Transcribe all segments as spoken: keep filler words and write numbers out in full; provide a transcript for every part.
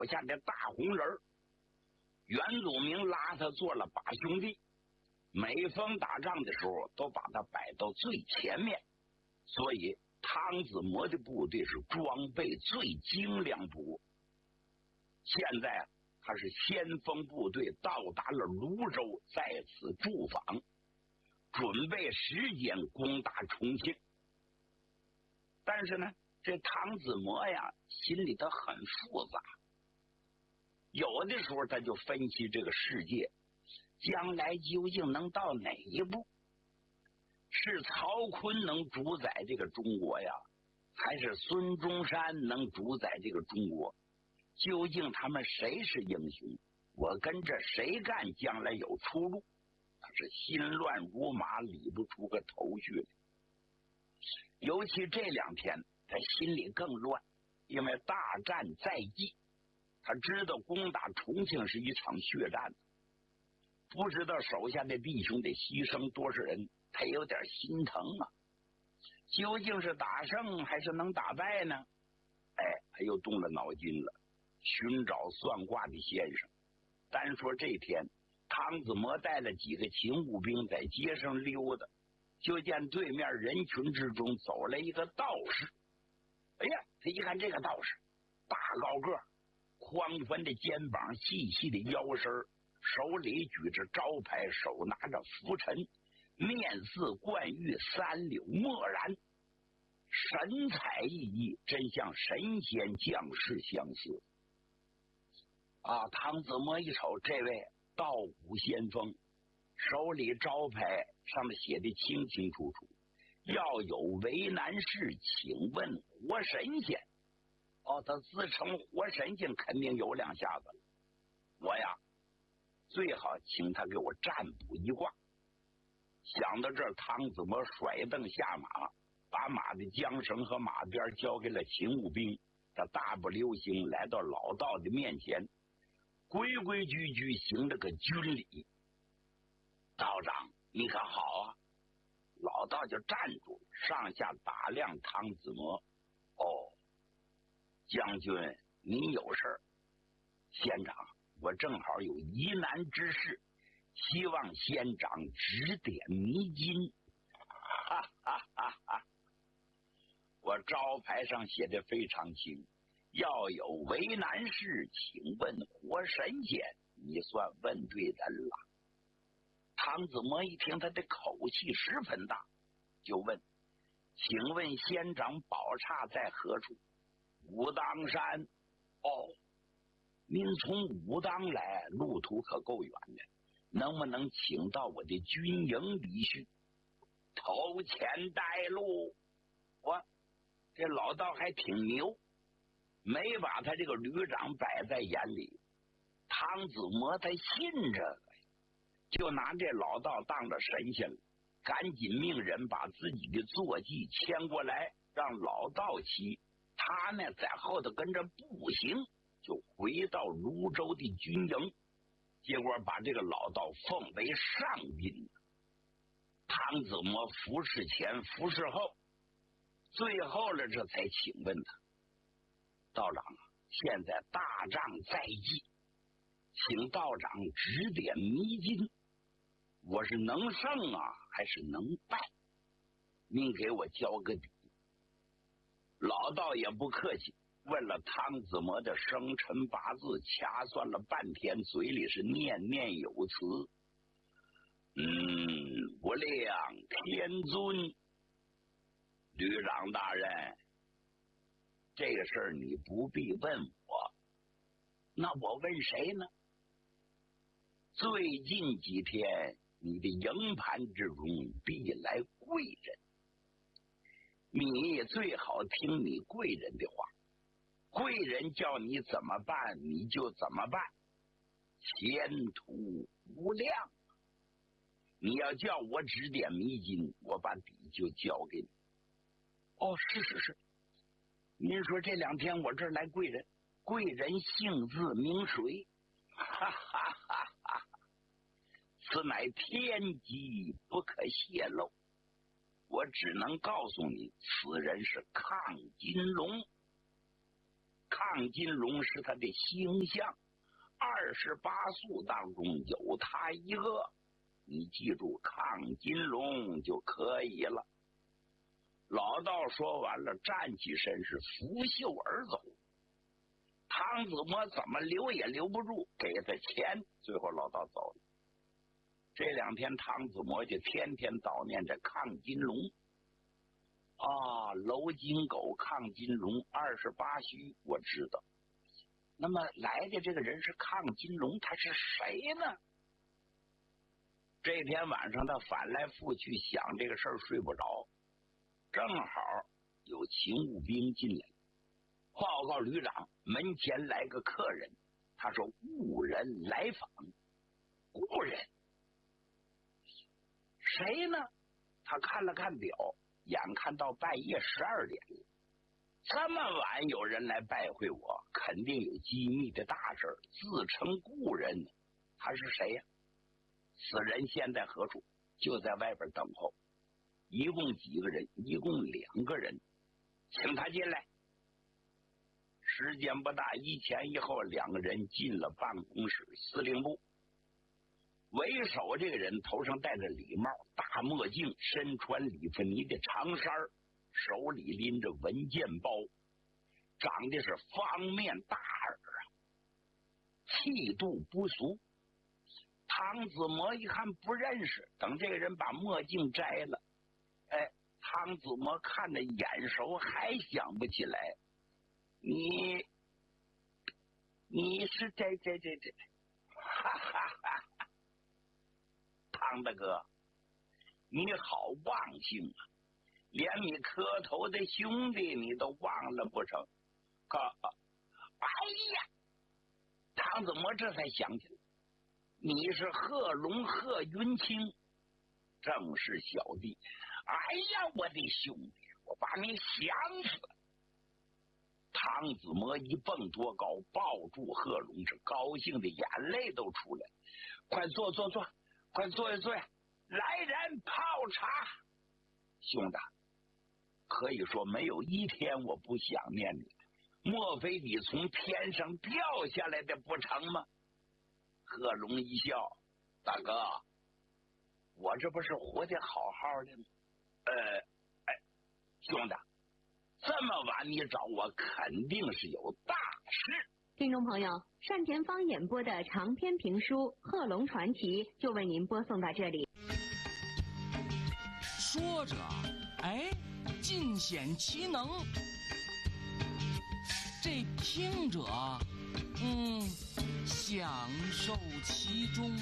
下的大红人儿。袁祖明拉他做了把兄弟，每逢打仗的时候都把他摆到最前面，所以汤子模的部队是装备最精良不过。现在他是先锋部队到达了泸州，在此驻防，准备时间攻打重庆。但是呢，这汤子模呀，心里头很复杂。有的时候他就分析这个世界将来究竟能到哪一步，是曹锟能主宰这个中国呀，还是孙中山能主宰这个中国？究竟他们谁是英雄？我跟着谁干将来有出路？他是心乱如麻，理不出个头绪来。尤其这两天他心里更乱，因为大战在即，他知道攻打重庆是一场血战，不知道手下的弟兄得牺牲多少人，他有点心疼啊。究竟是打胜还是能打败呢？哎，他又动了脑筋了，寻找算卦的先生。单说这天，汤子模带了几个勤务兵在街上溜达，就见对面人群之中走来一个道士。哎呀，他一看这个道士大高个，宽宽的肩膀，细细的腰身，手里举着招牌，手拿着拂尘，面似冠玉，三绺漠然，神采奕奕，真像神仙降世相似啊！汤子模一瞅，这位道骨先锋，手里招牌上面写的清清楚楚，要有为难事，请问活神仙。哦，他自称活神仙，肯定有两下子了。我呀，最好请他给我占卜一卦。想到这儿，汤子模甩蹬下马，把马的缰绳和马鞭交给了勤务兵。他大步流星来到老道的面前，规规矩矩行了个军礼。道长，你可好啊？老道就站住，上下打量汤子模。哦，将军，您有事儿？县长，我正好有疑难之事，希望县长指点迷津。哈哈哈哈！我招牌上写的非常清，要有为难事，请问活神仙。你算问对人了。汤子模一听他的口气十分大，就问：请问仙长宝刹在何处？武当山。哦，您从武当来，路途可够远的，能不能请到我的军营里去？头前带路。我这老道还挺牛，没把他这个旅长摆在眼里。汤子模他信这个，就拿这老道当了神仙了，赶紧命人把自己的坐骑牵过来，让老道骑，他呢在后头跟着步行，就回到泸州的军营。结果把这个老道奉为上宾。汤子模服侍前服侍后，最后了这才请问他：道长啊，现在大仗在即，请道长指点迷津，我是能胜啊还是能败？您给我交个底。老道也不客气，问了汤子模的生辰八字，掐算了半天，嘴里是念念有词。嗯，无量天尊，旅长大人，这个事儿你不必问我，那我问谁呢？最近几天你的营盘之中必来贵人，你最好听你贵人的话，贵人叫你怎么办你就怎么办，前途无量。你要叫我指点迷津，我把底就交给你。哦，是是是。您说这两天我这儿来贵人，贵人姓字名谁？哈哈哈哈！此乃天机，不可泄露。我只能告诉你，此人是亢金龙。 亢金龙是他的形象，二十八宿当中有他一个，你记住亢金龙就可以了。老道说完了，站起身是拂袖而走。汤子模怎么留也留不住，给他钱，最后老道走了。这两天汤子模就天天悼念着亢金龙啊，楼金狗亢金龙二十八须我知道。那么来的这个人是亢金龙，他是谁呢？这天晚上他翻来覆去想这个事儿，睡不着，正好有勤务兵进来报告旅长，门前来个客人，他说误人来访。误人谁呢？他看了看表，眼看到半夜十二点了，这么晚有人来拜会我，肯定有机密的大事，自称故人，他是谁呀？此人现在何处？就在外边等候。一共几个人？一共两个人，请他进来。时间不大，一前一后两个人进了办公室司令部。为首这个人头上戴着礼帽，大墨镜，身穿里弗尼的长衫，手里拎着文件包，长得是方面大耳啊，气度不俗。汤子模一看不认识，等这个人把墨镜摘了，哎，汤子模看着眼熟，还想不起来。你你是这这这这哈哈哈哈，汤大哥你好忘性啊，连你磕头的兄弟你都忘了不成？可哎呀，汤子模这才想起来，你是贺龙贺云清，正是小弟。哎呀，我的兄弟，我把你想死了。汤子模一蹦多高，抱住贺龙，是高兴的眼泪都出来了。快坐坐坐，快坐一坐，来人泡茶。兄弟，可以说没有一天我不想念你，莫非你从天上掉下来的不成吗？贺龙一笑，大哥，我这不是活得好好的吗？呃，哎，兄弟，这么晚你找我，肯定是有大事。 听众朋友，单田芳演播的长篇评书《贺龙传奇》就为您播送到这里。 说着，哎，尽显其能；这听者，嗯，享受其中。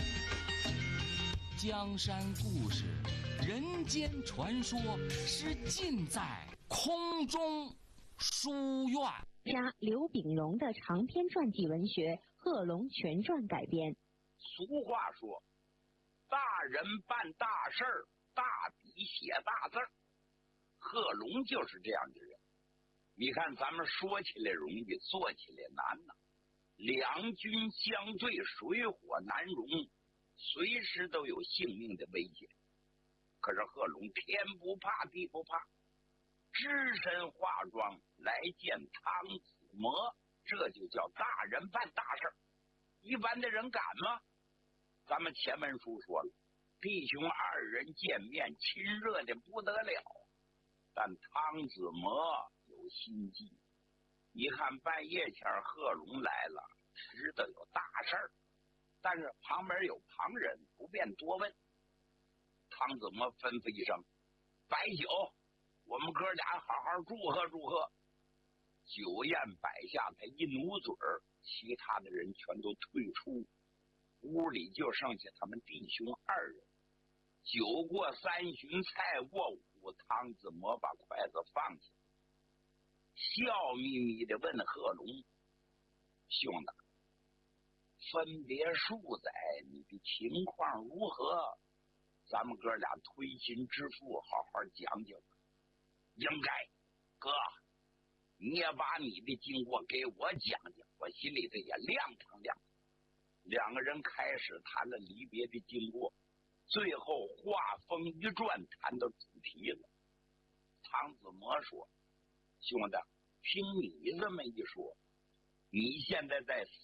江山故事、人间传说，是尽在空中书院。 加刘秉荣的长篇传记文学《贺龙全传》改编。 俗话说，大人办大事儿，大笔写大字儿。贺龙就是这样的人。你看咱们说起来容易，做起来难呐。两军相对，水火难容，随时都有性命的危险。可是贺龙天不怕地不怕，只身化妆来见汤子模，这就叫大人办大事。一般的人敢吗？咱们前文书说了，弟兄二人见面亲热的不得了，但汤子模有心计。一看半夜前贺龙来了，知道有大事儿，但是旁边有旁人，不便多问。汤子模吩咐一声，摆酒，我们哥俩好好祝贺祝贺。酒宴摆下，他一努嘴儿，其他的人全都退出，屋里就剩下他们弟兄二人。酒过三巡，菜过五，汤子模把筷子放下，笑眯眯的问贺龙：“兄弟，分别数载，你的情况如何？咱们哥俩推心置腹，好好讲讲。”应该，哥，你也把你的经过给我讲讲，我心里头也亮堂亮堂。两个人开始谈了离别的经过，最后话锋一转，谈到主题了。汤子模说：“兄弟， 听你这么一说，你现在在